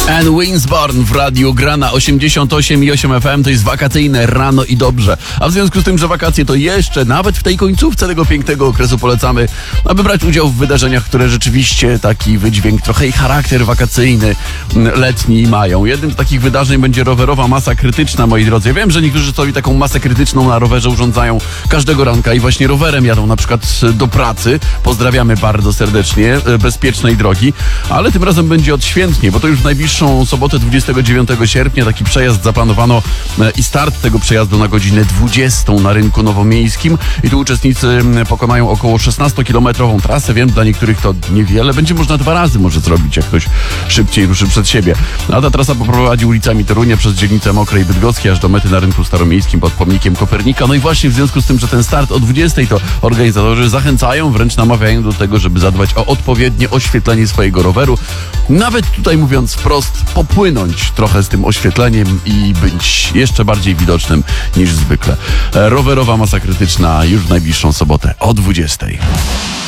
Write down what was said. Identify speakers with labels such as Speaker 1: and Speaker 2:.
Speaker 1: Ann Winsborn w radiu gra na 88,8 FM. To jest wakacyjne rano i dobrze. A w związku z tym, że wakacje to jeszcze nawet w tej końcówce tego pięknego okresu polecamy, aby brać udział w wydarzeniach, które rzeczywiście taki wydźwięk, trochę i charakter wakacyjny, letni mają. Jednym z takich wydarzeń będzie rowerowa masa krytyczna, moi drodzy. Ja wiem, że niektórzy sobie taką masę krytyczną na rowerze urządzają każdego ranka i właśnie rowerem jadą na przykład do pracy. Pozdrawiamy bardzo serdecznie, bezpiecznej drogi, ale tym razem będzie odświętnie, bo to już w najbliższą sobotę 29 sierpnia taki przejazd zaplanowano i start tego przejazdu na godzinę 20 na rynku nowomiejskim i tu uczestnicy pokonają około 16-kilometrową trasę. Wiem, dla niektórych to niewiele, będzie można 2 razy może zrobić, jak ktoś szybciej ruszy przed siebie. A ta trasa poprowadzi ulicami Torunia przez dzielnicę Mokrej i Bydgockiej aż do mety na rynku staromiejskim pod pomnikiem Kopernika. No i właśnie w związku z tym, że ten start o 20 to organizatorzy zachęcają, wręcz namawiają do tego, żeby zadbać o odpowiednie oświetlenie swojego roweru. Nawet tutaj mówiąc wprost, popłynąć trochę z tym oświetleniem i być jeszcze bardziej widocznym niż zwykle. Rowerowa masa krytyczna już w najbliższą sobotę o 20.